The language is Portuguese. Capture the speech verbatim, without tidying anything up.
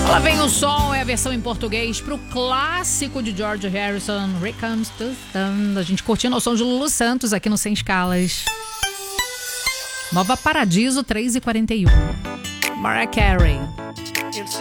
Lá vem o som, é a versão em português pro clássico de George Harrison, Here Comes the Sun. A gente curtindo o som de Lulu Santos aqui no Sem Escalas. Nova Paradiso, três e quarenta e um. Mariah Carey.